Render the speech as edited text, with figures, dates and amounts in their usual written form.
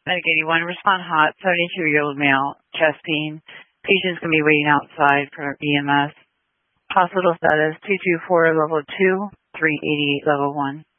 Medic 81, respond hot, 72-year-old male, chest pain. Patient's going to be waiting outside for EMS. Hospital status 224 level 2, 388 level 1.